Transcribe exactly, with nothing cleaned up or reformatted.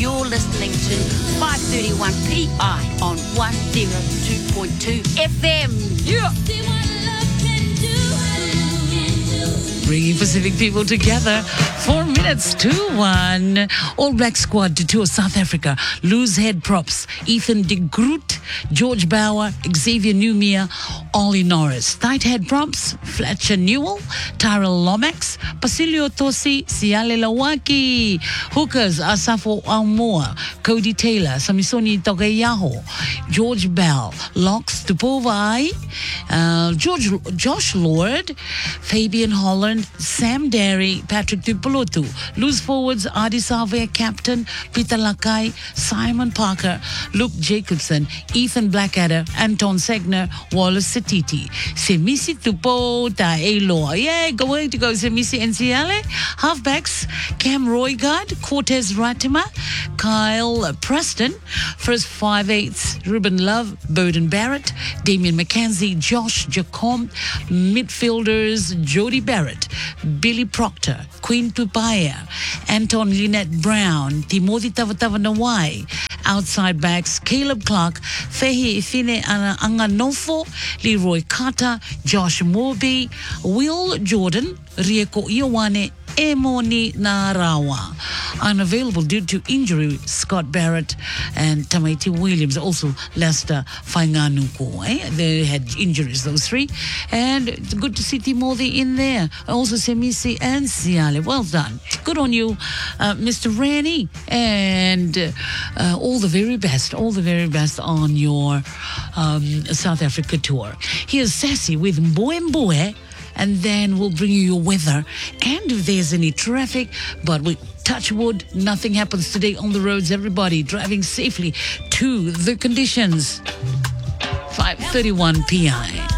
You're listening to five thirty-one P I on one oh two point two F M. Yeah. Bringing Pacific people together. Four minutes to one. All Black squad to tour South Africa. Lose head props. Ethan de Groot, George Bauer, Xavier Numia, Ollie Norris. Tight head props. Fletcher Newell, Tyrell Lomax, Basilio Tosi, Siale Lawaki. Hookers, Asafo Almoa, Cody Taylor, Samisoni Togeyaho, George Bell, Locks Tupovai, uh, George, Josh Lord, Fabian Holland, Sam Derry, Patrick Tupolotu. Loose forwards, Adi Salve, Captain, Peter Lakai, Simon Parker, Luke Jacobson, Ethan Blackadder, Anton Segner, Wallace Satiti. Semisi Tupo Taelo. Yay, going to go Semisi Nsiale. Halfbacks, Cam Roygard, Cortez Ratima, Kyle Preston. First five eighths, Ruben Love, Burden Barrett, Damian McKenzie, Josh Jacom. Midfielders, Jody Barrett, Billy Proctor, Queen Pupaya, Anton Lynette Brown, Timothy Tavatavanawai. Outside backs, Caleb Clark, Fehi Ifine Anganofo, Leroy Carter, Josh Morby, Will Jordan, Rieko Iowane, Emoni Narawa. Unavailable due to injury, Scott Barrett and Tamaiti Williams. Also, Lester Fainganuku. Eh? They had injuries, those three. And it's good to see Timothy in there. Also, Semisi and Siale. Well done. Good on you, uh, Mister Rennie. And uh, all the very best, all the very best on your um, South Africa tour. Here's Sassy with Mboe Mboe. And then we'll bring you your weather and if there's any traffic. But we touch wood, nothing happens today on the roads. Everybody driving safely to the conditions. five thirty-one P I